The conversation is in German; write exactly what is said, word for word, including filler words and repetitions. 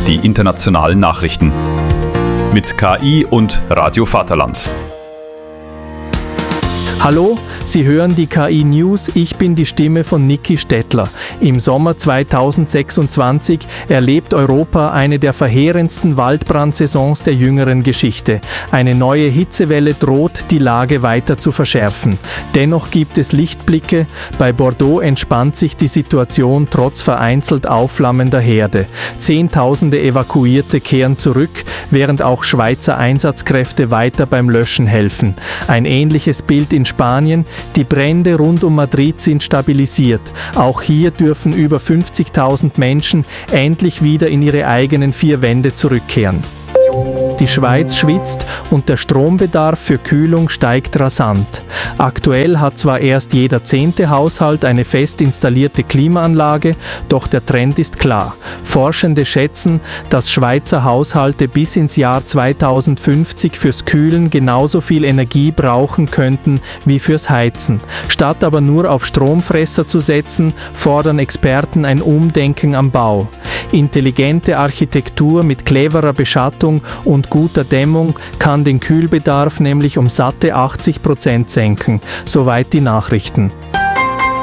die internationalen Nachrichten. Mit K I und Radio Vaterland. Hallo, Sie hören die K I-News, ich bin die Stimme von Niki Stettler. Im Sommer zweitausendsechsundzwanzig erlebt Europa eine der verheerendsten Waldbrandsaisons der jüngeren Geschichte. Eine neue Hitzewelle droht, die Lage weiter zu verschärfen. Dennoch gibt es Lichtblicke. Bei Bordeaux entspannt sich die Situation trotz vereinzelt aufflammender Herde. Zehntausende Evakuierte kehren zurück, während auch Schweizer Einsatzkräfte weiter beim Löschen helfen. Ein ähnliches Bild in Spanien. Die Brände rund um Madrid sind stabilisiert. Auch hier dürfen über fünfzigtausend Menschen endlich wieder in ihre eigenen vier Wände zurückkehren. Die Schweiz schwitzt und der Strombedarf für Kühlung steigt rasant. Aktuell hat zwar erst jeder zehnte Haushalt eine fest installierte Klimaanlage, doch der Trend ist klar. Forschende schätzen, dass Schweizer Haushalte bis ins Jahr zweitausendfünfzig fürs Kühlen genauso viel Energie brauchen könnten wie fürs Heizen. Statt aber nur auf Stromfresser zu setzen, fordern Experten ein Umdenken am Bau. Intelligente Architektur mit cleverer Beschattung und guter Dämmung kann den Kühlbedarf nämlich um satte achtzig Prozent senken. Soweit die Nachrichten.